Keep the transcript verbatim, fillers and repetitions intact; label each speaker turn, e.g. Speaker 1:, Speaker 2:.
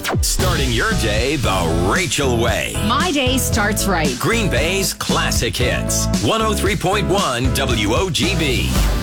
Speaker 1: Starting your day the Rachel way.
Speaker 2: My day starts right.
Speaker 1: Green Bay's classic hits. one oh three point one W O G B.